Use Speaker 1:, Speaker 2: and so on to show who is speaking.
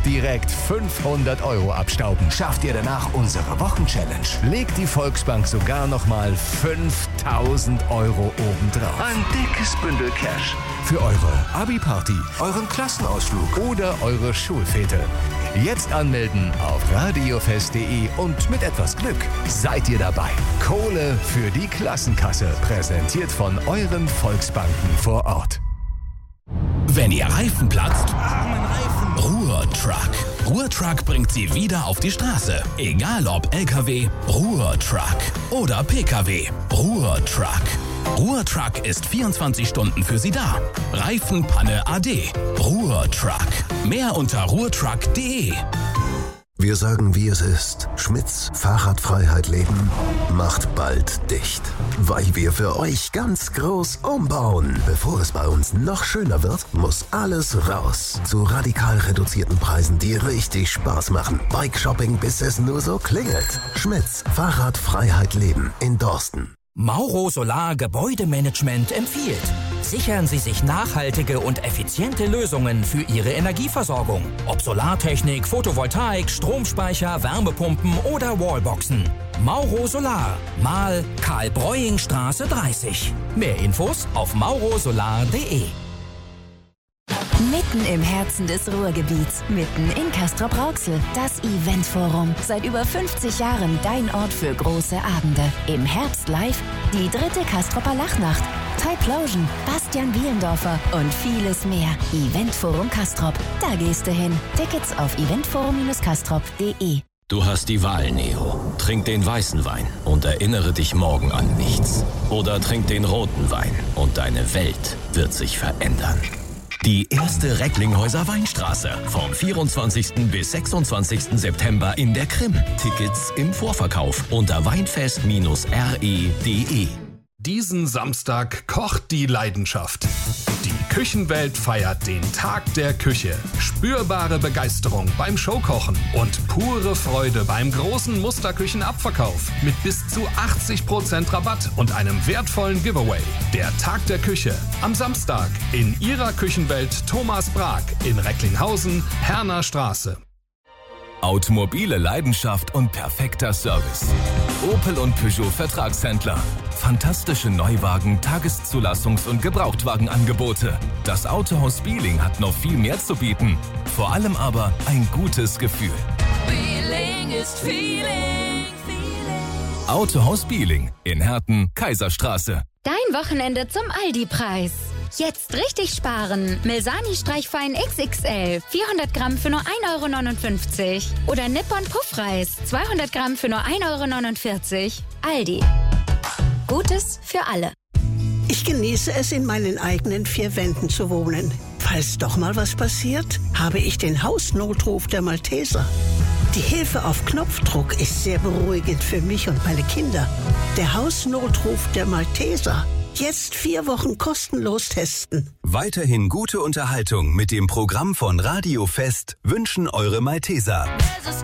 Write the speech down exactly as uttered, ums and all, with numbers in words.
Speaker 1: direkt fünfhundert Euro abstauben.
Speaker 2: Schafft ihr danach unsere Wochenchallenge?
Speaker 1: Legt die Volksbank sogar nochmal fünftausend Euro obendrauf.
Speaker 2: Ein dickes Bündel Cash.
Speaker 1: Für eure Abi-Party,
Speaker 2: Euren Klassenausflug
Speaker 1: oder eure Schulfete. Jetzt anmelden auf radiofest punkt de und mit etwas Glück seid ihr dabei. Kohle für die Klassenkasse, präsentiert von euren Volksbanken vor Ort.
Speaker 3: Wenn ihr Reifen platzt, Ruhr-Truck. Ruhr-Truck bringt sie wieder auf die Straße. Egal ob L K W, Ruhr-Truck oder P K W, Ruhr-Truck. Ruhr-Truck ist vierundzwanzig Stunden für Sie da. Reifenpanne A D. Ruhr-Truck. Mehr unter ruhrtruck punkt de.
Speaker 4: Wir sagen, wie es ist. Schmitz Fahrradfreiheit Leben macht bald dicht. Weil wir für euch ganz groß umbauen. Bevor es bei uns noch schöner wird, muss alles raus. Zu radikal reduzierten Preisen, die richtig Spaß machen. Bike-Shopping, bis es nur so klingelt. Schmitz Fahrradfreiheit Leben in Dorsten.
Speaker 5: Mauro Solar Gebäudemanagement empfiehlt: Sichern Sie sich nachhaltige und effiziente Lösungen für Ihre Energieversorgung. Ob Solartechnik, Photovoltaik, Stromspeicher, Wärmepumpen oder Wallboxen. Mauro Solar, Mahl Karl-Breuing-Straße dreißig. Mehr Infos auf maurosolar punkt de.
Speaker 6: Mitten im Herzen des Ruhrgebiets, mitten in Castrop-Rauxel, das Eventforum. Seit über fünfzig Jahren dein Ort für große Abende. Im Herbst live die dritte Castroper Lachnacht, Typlosion, Bastian Bielendorfer und vieles mehr. Eventforum Castrop, da gehst du hin. Tickets auf eventforum castrop punkt de.
Speaker 3: Du hast die Wahl, Neo. Trink den weißen Wein und erinnere dich morgen an nichts. Oder trink den roten Wein und deine Welt wird sich verändern. Die erste Recklinghäuser Weinstraße vom vierundzwanzigsten bis sechsundzwanzigsten September in der Krim. Tickets im Vorverkauf unter weinfest Bindestrich re punkt de.
Speaker 7: Diesen Samstag kocht die Leidenschaft. Die Küchenwelt feiert den Tag der Küche. Spürbare Begeisterung beim Showkochen und pure Freude beim großen Musterküchenabverkauf mit bis zu achtzig Prozent Rabatt und einem wertvollen Giveaway. Der Tag der Küche am Samstag in Ihrer Küchenwelt Thomas Brag in Recklinghausen, Herner Straße.
Speaker 3: Automobile Leidenschaft und perfekter Service. Opel und Peugeot Vertragshändler. Fantastische Neuwagen, Tageszulassungs- und Gebrauchtwagenangebote. Das Autohaus Bieling hat noch viel mehr zu bieten. Vor allem aber ein gutes Gefühl.
Speaker 8: Bieling ist Feeling. Feeling.
Speaker 3: Autohaus Bieling in Herten, Kaiserstraße.
Speaker 9: Dein Wochenende zum Aldi-Preis. Jetzt richtig sparen. Milsani Streichfein X X L. vierhundert Gramm für nur ein Euro neunundfünfzig. Oder Nippon Puffreis. zweihundert Gramm für nur ein Euro neunundvierzig. Aldi. Gutes für alle.
Speaker 10: Ich genieße es, in meinen eigenen vier Wänden zu wohnen. Falls doch mal was passiert, habe ich den Hausnotruf der Malteser. Die Hilfe auf Knopfdruck ist sehr beruhigend für mich und meine Kinder. Der Hausnotruf der Malteser. Jetzt vier Wochen kostenlos testen.
Speaker 11: Weiterhin gute Unterhaltung mit dem Programm von Radio Fest wünschen eure Malteser.